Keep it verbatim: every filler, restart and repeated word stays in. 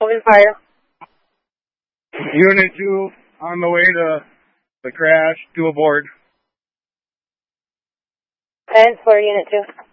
Open fire. Unit two on the way to the crash to abort. ten for Unit two.